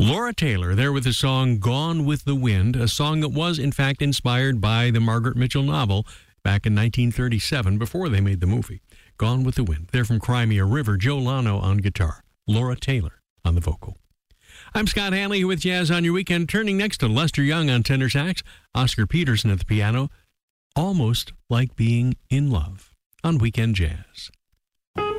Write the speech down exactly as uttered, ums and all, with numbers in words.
Laura Taylor there with the song Gone with the Wind, a song that was, in fact, inspired by the Margaret Mitchell novel back in nineteen thirty-seven, before they made the movie. Gone with the Wind. They're from Cry Me a River. Joe Lano on guitar. Laura Taylor on the vocal. I'm Scott Hanley with Jazz on Your Weekend, turning next to Lester Young on tenor sax, Oscar Peterson at the piano. Almost Like Being in Love on Weekend Jazz.